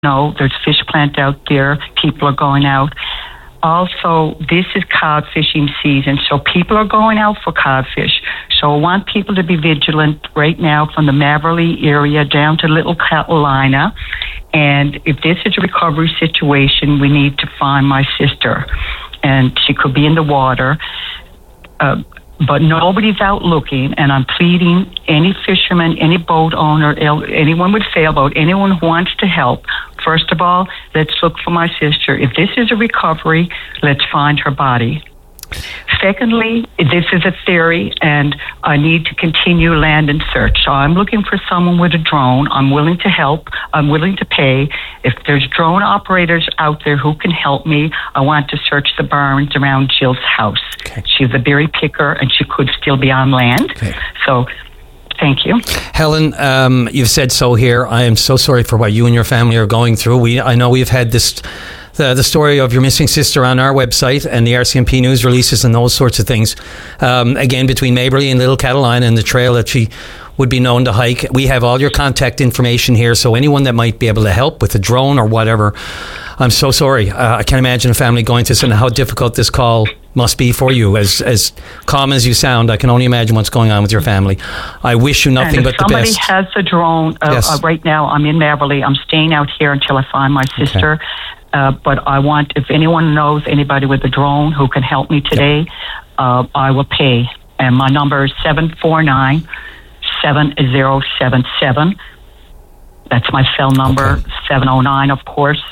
know, there's fish plant out there. People are going out. Also, this is cod fishing season, so people are going out for codfish. So I want people to be vigilant right now from the Maverly area down to Little Catalina. And if this is a recovery situation, we need to find my sister. And she could be in the water. But nobody's out looking, and I'm pleading any fisherman, any boat owner, anyone with sailboat, anyone who wants to help. First of all, let's look for my sister. If this is a recovery, let's find her body. Secondly, this is a theory, and I need to continue land and search. So I'm looking for someone with a drone. I'm willing to help. I'm willing to pay. If there's drone operators out there who can help me, I want to search the barns around Jill's house. Okay. She's a berry picker, and she could still be on land. Okay. So thank you. Helen, you've said so here. I am so sorry for what you and your family are going through. I know we've had the story of your missing sister on our website and the RCMP news releases and those sorts of things. Again, between Maberly and Little Catalina and the trail that she would be known to hike. We have all your contact information here, so anyone that might be able to help with a drone or whatever, I'm so sorry. I can't imagine a family going through this and how difficult this call must be for you. As calm as you sound, I can only imagine what's going on with your family. I wish you nothing but the best. Somebody has a drone. Yes. Right now, I'm in Maverly. I'm staying out here until I find my sister. Okay. But I want, if anyone knows anybody with a drone who can help me today, I will pay. And my number is 749-7077. That's my cell number, okay. 709, of course,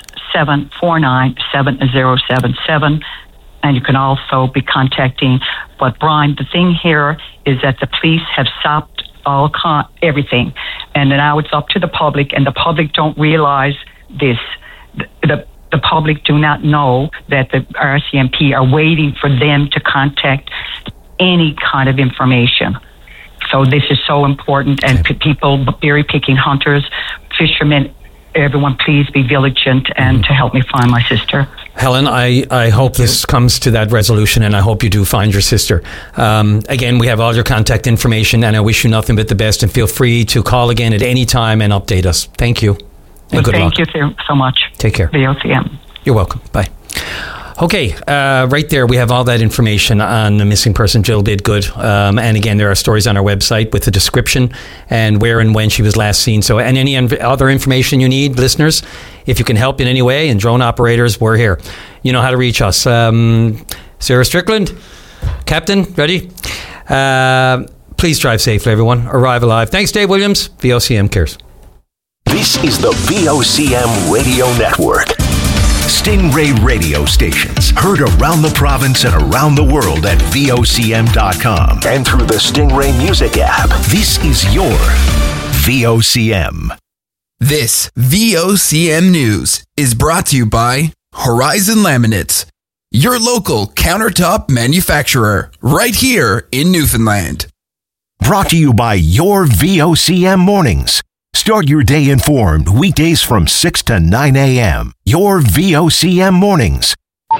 749-7077. And you can also be contacting. But, Brian, the thing here is that the police have stopped everything. And now it's up to the public, and the public don't realize this. The public do not know that the RCMP are waiting for them to contact any kind of information. So this is so important, and people, berry picking hunters, fishermen, everyone, please be vigilant and to help me find my sister. Helen, I hope this comes to that resolution, and I hope you do find your sister. Again, we have all your contact information, and I wish you nothing but the best, and feel free to call again at any time and update us. Thank you. And good luck. Thank you so much. Take care. VOCM. You're welcome. Bye. Okay, right there we have all that information on the missing person, Jill Bidgood. And again, there are stories on our website with the description and where and when she was last seen. So, and any other information you need, listeners, if you can help in any way, and drone operators, we're here. You know how to reach us. Sarah Strickland, Captain, ready? Please drive safely, everyone. Arrive alive. Thanks, Dave Williams. VOCM cares. This is the VOCM Radio Network. Stingray radio stations heard around the province and around the world at VOCM.com and through the Stingray Music app. This is your VOCM. This VOCM News is brought to you by Horizon Laminates, your local countertop manufacturer right here in Newfoundland. Brought to you by your VOCM Mornings. Start your day informed weekdays from 6 to 9 a.m. Your VOCM Mornings.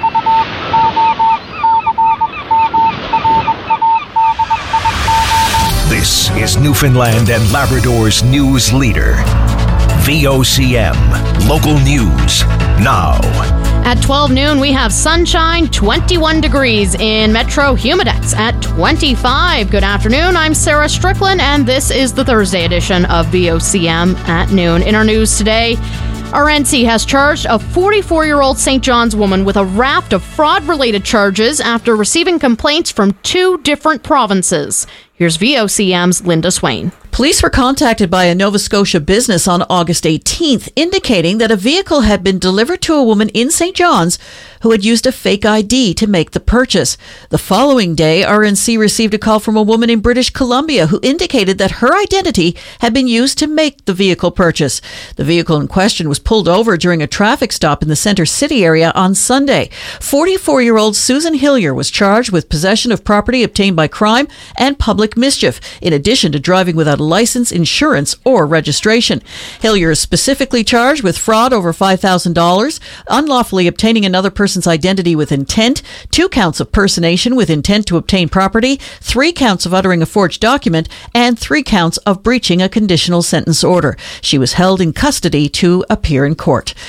This is Newfoundland and Labrador's news leader. VOCM. Local news. Now. At 12 noon, we have sunshine, 21 degrees in Metro Humidex at 25. Good afternoon, I'm Sarah Strickland, and this is the Thursday edition of VOCM at noon. In our news today, RNC has charged a 44-year-old St. John's woman with a raft of fraud-related charges after receiving complaints from 2 different provinces. Here's VOCM's Linda Swain. Police were contacted by a Nova Scotia business on August 18th, indicating that a vehicle had been delivered to a woman in St. John's who had used a fake ID to make the purchase. The following day, RNC received a call from a woman in British Columbia who indicated that her identity had been used to make the vehicle purchase. The vehicle in question was pulled over during a traffic stop in the Centre City area on Sunday. 44-year-old Susan Hillier was charged with possession of property obtained by crime and public mischief, in addition to driving without a license, insurance, or registration. Hillier is specifically charged with fraud over $5,000, unlawfully obtaining another person's identity with intent, 2 counts of personation with intent to obtain property, 3 counts of uttering a forged document, and 3 counts of breaching a conditional sentence order. She was held in custody to appear in court.